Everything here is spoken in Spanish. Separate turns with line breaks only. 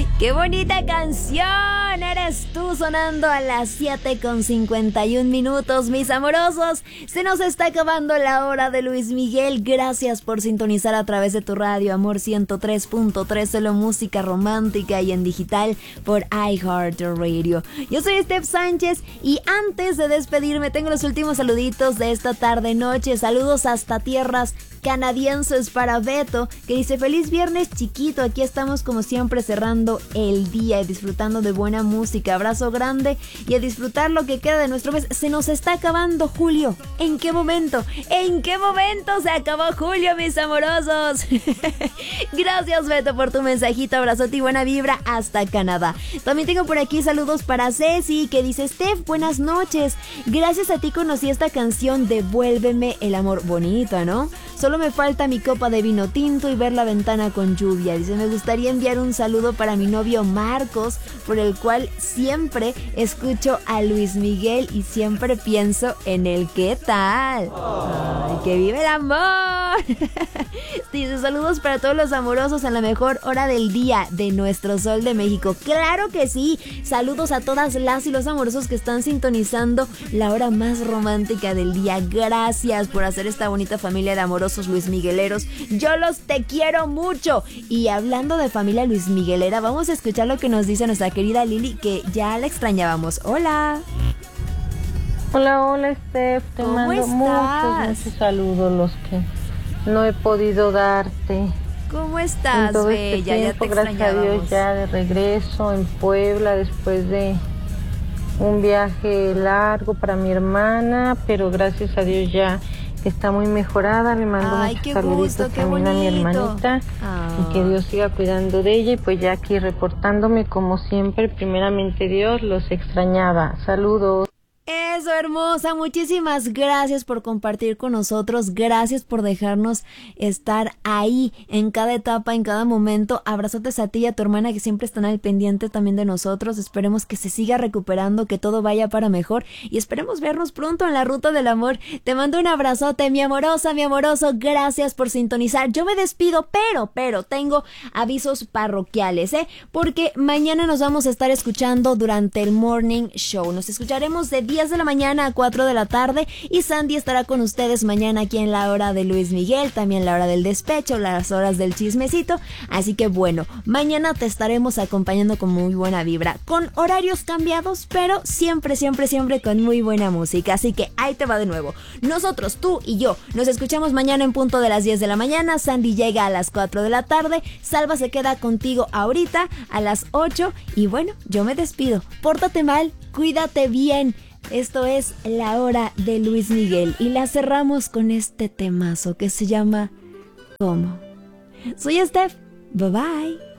¡Qué bonita canción! Eres tú sonando a las 7:51, mis amorosos. Se nos está acabando la hora de Luis Miguel. Gracias por sintonizar a través de tu radio, Amor 103.3, solo música romántica y en digital por iHeartRadio. Yo soy Steph Sánchez y antes de despedirme tengo los últimos saluditos de esta tarde-noche. Saludos hasta tierras canadienses para Beto, que dice: feliz viernes chiquito, aquí estamos como siempre cerrando el día y disfrutando de buena música. Abrazo grande y a disfrutar lo que queda de nuestro mes. Se nos está acabando julio. ¿En qué momento? ¿En qué momento se acabó julio, mis amorosos? Gracias, Beto, por tu mensajito. Abrazote y buena vibra hasta Canadá. También tengo por aquí saludos para Ceci, que dice: Steph, buenas noches. Gracias a ti conocí esta canción, Devuélveme el amor. Bonita, ¿no? Solo me falta mi copa de vino tinto y ver la ventana con lluvia. Dice: me gustaría enviar un saludo para mi novio Marcos, por el cual siempre escucho a Luis Miguel y siempre pienso en el qué tal. ¡Ay, que vive el amor! Dice: saludos para todos los amorosos en la mejor hora del día de nuestro Sol de México. ¡Claro que sí! Saludos a todas las y los amorosos que están sintonizando la hora más romántica del día. Gracias por hacer esta bonita familia de amorosos Luis Migueleros. Yo los te quiero mucho. Y hablando de familia Luis Miguelera, vamos a escuchar lo que nos dice nuestra querida Lili, que ya la extrañábamos. Hola.
Hola, Steph. Te mando muchos saludos, los que no he podido darte.
¿Cómo estás, bella?
Tiempo,
ya te
gracias a Dios, ya de regreso en Puebla después de un viaje largo para mi hermana, pero gracias a Dios ya está muy mejorada. Le mando muchos saluditos también a mi hermanita. Y que Dios siga cuidando de ella. Y pues ya aquí reportándome como siempre, primeramente Dios, los extrañaba. Saludos.
Eso, hermosa, muchísimas gracias por compartir con nosotros, gracias por dejarnos estar ahí en cada etapa, en cada momento. Abrazotes a ti y a tu hermana que siempre están al pendiente también de nosotros. Esperemos que se siga recuperando, que todo vaya para mejor y esperemos vernos pronto en la ruta del amor. Te mando un abrazote, mi amorosa, mi amoroso, gracias por sintonizar. Yo me despido, pero tengo avisos parroquiales, porque mañana nos vamos a estar escuchando durante el Morning Show. Nos escucharemos de 10 de la mañana a 4 de la tarde y Sandy estará con ustedes mañana aquí en la hora de Luis Miguel, también la hora del despecho, las horas del chismecito. Así que bueno, mañana te estaremos acompañando con muy buena vibra, con horarios cambiados, pero siempre con muy buena música. Así que ahí te va de nuevo. Nosotros, tú y yo, nos escuchamos mañana en punto de las 10 de la mañana. Sandy llega a las 4 de la tarde. Salva se queda contigo ahorita a las 8. Y bueno, yo me despido. Pórtate mal, cuídate bien. Esto es la hora de Luis Miguel y la cerramos con este temazo que se llama ¿Cómo? Soy Steph, bye bye.